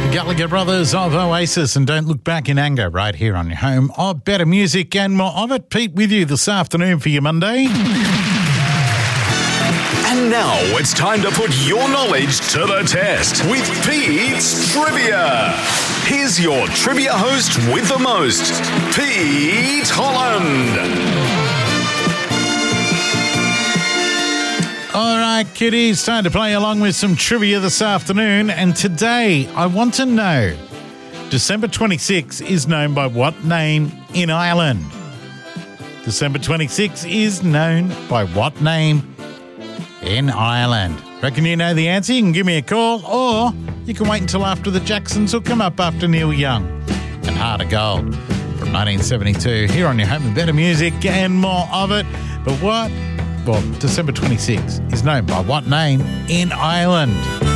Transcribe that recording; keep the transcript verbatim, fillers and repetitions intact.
Gallagher Brothers of Oasis and Don't Look Back in Anger right here on your home of better music and more of it. Pete with you this afternoon for your Monday. And now it's time to put your knowledge to the test with Pete's Trivia. Here's your trivia host with the most, Pete Holland. All right, kiddies, time to play along with some trivia this afternoon. And today, I want to know, December twenty-sixth is known by what name in Ireland? December twenty-sixth is known by what name in Ireland? Reckon you know the answer? You can give me a call, or you can wait until after the Jacksons will come up after Neil Young and Heart of Gold from nineteen seventy-two here on your home of better music and more of it. But what? Well, December twenty-sixth is known by what name in Ireland?